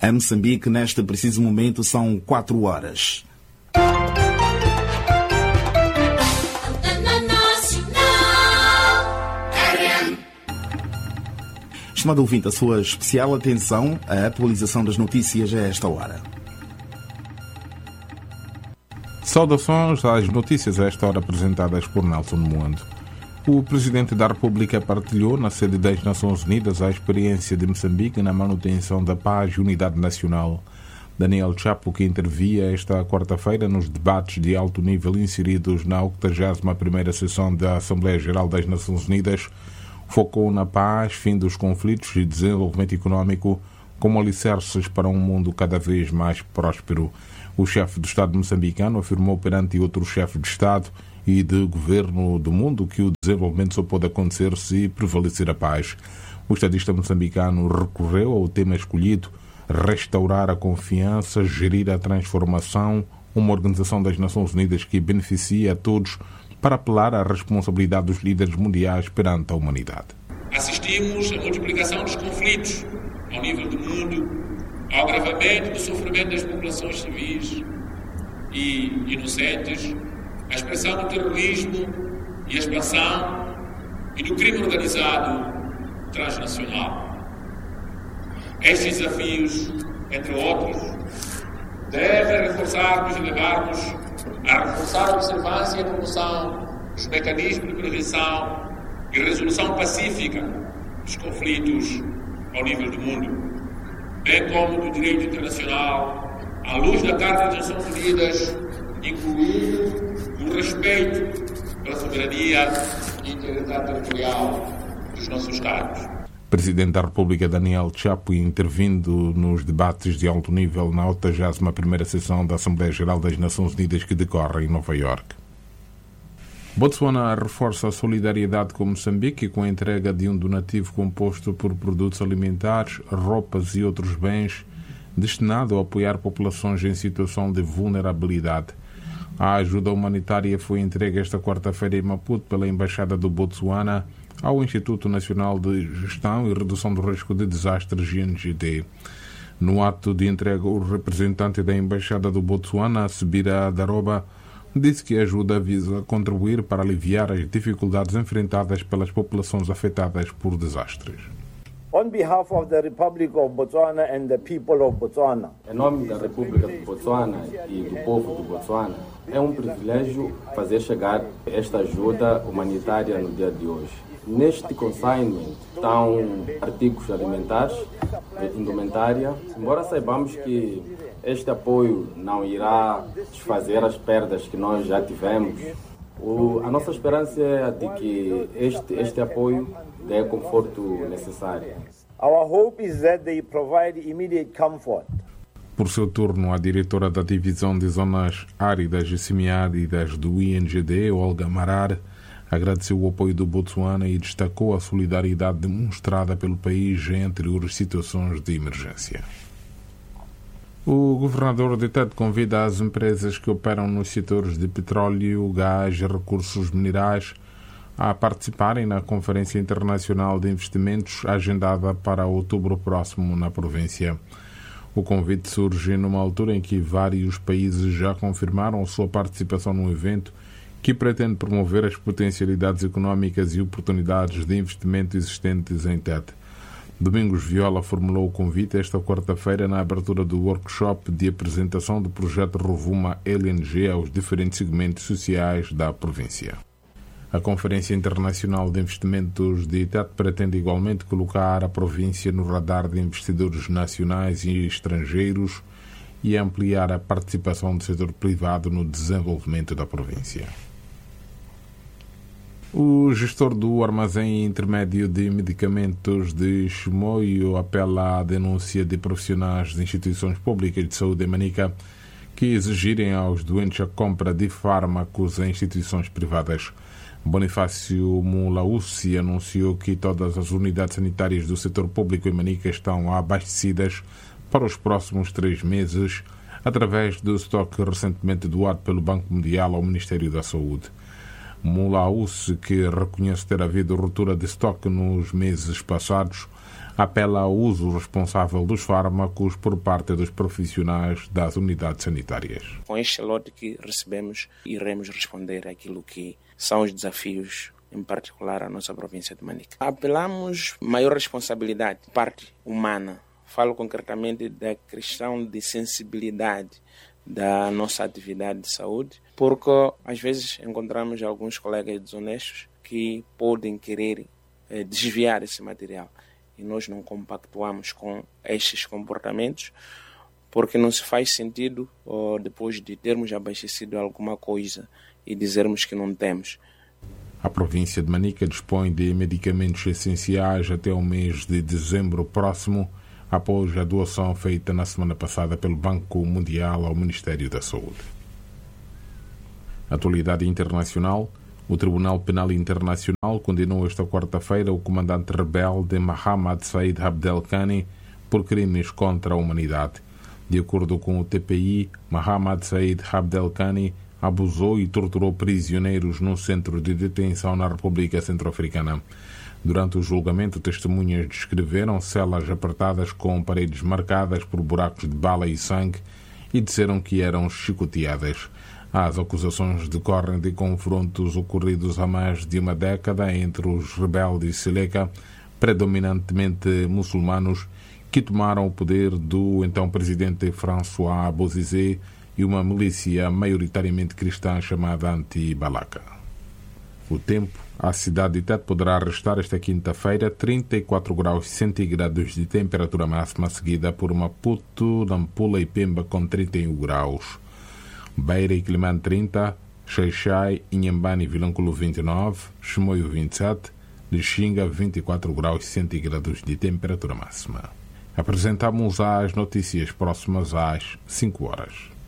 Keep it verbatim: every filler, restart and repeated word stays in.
Em Moçambique, neste preciso momento, são quatro horas. Estimado ouvinte, a sua especial atenção à atualização das notícias a esta hora. Saudações às notícias a esta hora apresentadas por Nelson Moando. O Presidente da República partilhou na sede das Nações Unidas a experiência de Moçambique na manutenção da paz e unidade nacional. Daniel Chapo, que intervia esta quarta-feira nos debates de alto nível inseridos na octogésima primeira sessão da Assembleia Geral das Nações Unidas, focou na paz, fim dos conflitos e desenvolvimento econômico como alicerces para um mundo cada vez mais próspero. O chefe do Estado moçambicano afirmou perante outros chefes de Estado e de governo do mundo que o desenvolvimento só pode acontecer se prevalecer a paz. O estadista moçambicano recorreu ao tema escolhido: restaurar a confiança, gerir a transformação, uma organização das Nações Unidas que beneficia a todos, para apelar à responsabilidade dos líderes mundiais perante a humanidade. Assistimos à multiplicação dos conflitos ao nível do mundo, ao agravamento do sofrimento das populações civis e inocentes, à expressão do terrorismo e a expansão e do crime organizado transnacional. Estes desafios, entre outros, devem reforçar-nos e levar-nos a reforçar a observância e a promoção dos mecanismos de prevenção e resolução pacífica dos conflitos ao nível do mundo, bem como do direito internacional, à luz da Carta das Nações Unidas, incluindo o respeito pela soberania e integridade territorial dos nossos Estados. Presidente da República Daniel Chapo, intervindo nos debates de alto nível na octogésima primeira sessão da Assembleia Geral das Nações Unidas que decorre em Nova Iorque. Botsuana reforça a solidariedade com Moçambique com a entrega de um donativo composto por produtos alimentares, roupas e outros bens destinado a apoiar populações em situação de vulnerabilidade. A ajuda humanitária foi entregue esta quarta-feira em Maputo pela Embaixada do Botsuana ao Instituto Nacional de Gestão e Redução do Risco de Desastres, I N G D. No ato de entrega, o representante da Embaixada do Botsuana, Sibira Daroba, disse que a ajuda visa contribuir para aliviar as dificuldades enfrentadas pelas populações afetadas por desastres. On behalf of the Republic of Botswana and the people of Botswana. Em nome da República do Botswana e do povo do Botswana, é um privilégio fazer chegar esta ajuda humanitária no dia de hoje. Neste consignment estão artigos alimentares, indumentária. Embora saibamos que este apoio não irá desfazer as perdas que nós já tivemos, o, a nossa esperança é de que este, este apoio dê conforto necessário. Our hope is that they provide immediate comfort. Por seu turno, a diretora da Divisão de Zonas Áridas e Semiáridas do I N G D, Olga Marar, agradeceu o apoio do Botsuana e destacou a solidariedade demonstrada pelo país entre as situações de emergência. O governador de Tete convida as empresas que operam nos setores de petróleo, gás e recursos minerais a participarem na Conferência Internacional de Investimentos agendada para outubro próximo na província. O convite surge numa altura em que vários países já confirmaram sua participação no evento, que pretende promover as potencialidades económicas e oportunidades de investimento existentes em Tete. Domingos Viola formulou o convite esta quarta-feira na abertura do workshop de apresentação do projeto Rovuma L N G aos diferentes segmentos sociais da província. A Conferência Internacional de Investimentos de Tete pretende igualmente colocar a província no radar de investidores nacionais e estrangeiros e ampliar a participação do setor privado no desenvolvimento da província. O gestor do armazém intermédio de medicamentos de Chimoio apela à denúncia de profissionais de instituições públicas de saúde em Manica que exigirem aos doentes a compra de fármacos em instituições privadas. Bonifácio Mulaúci anunciou que todas as unidades sanitárias do setor público em Manica estão abastecidas para os próximos três meses, através do estoque recentemente doado pelo Banco Mundial ao Ministério da Saúde. Mulaúci, que reconhece ter havido ruptura de estoque nos meses passados, apela ao uso responsável dos fármacos por parte dos profissionais das unidades sanitárias. Com este lote que recebemos, iremos responder àquilo que são os desafios, em particular a nossa província de Manica. Apelamos maior responsabilidade, parte humana. Falo concretamente da questão de sensibilidade da nossa atividade de saúde, porque às vezes encontramos alguns colegas desonestos que podem querer eh, desviar esse material. E nós não compactuamos com estes comportamentos, porque não se faz sentido, oh, depois de termos abastecido alguma coisa e dizermos que não temos. A província de Manica dispõe de medicamentos essenciais até o mês de dezembro próximo, após a doação feita na semana passada pelo Banco Mundial ao Ministério da Saúde. Atualidade internacional. O Tribunal Penal Internacional condenou esta quarta-feira o comandante rebelde Mohamed Said Abdelghani por crimes contra a humanidade. De acordo com o T P I, Mohamed Said Abdelghani abusou e torturou prisioneiros num centro de detenção na República Centro-Africana. Durante o julgamento, testemunhas descreveram celas apertadas com paredes marcadas por buracos de bala e sangue e disseram que eram chicoteadas. As acusações decorrem de confrontos ocorridos há mais de uma década entre os rebeldes Seleka, predominantemente muçulmanos, que tomaram o poder do então presidente François Bozizé e uma milícia maioritariamente cristã chamada Anti-Balaka. O tempo. A cidade de Tete poderá restar esta quinta-feira trinta e quatro graus centígrados de temperatura máxima, seguida por Maputo, Nampula e Pemba com trinta e um graus. Beira e Quilimane trinta, Xai-Xai, Inhambane e Vilanculo vinte e nove, Chimoio vinte e sete, Lixinga vinte e quatro graus centígrados de temperatura máxima. Apresentamos as notícias próximas às cinco horas.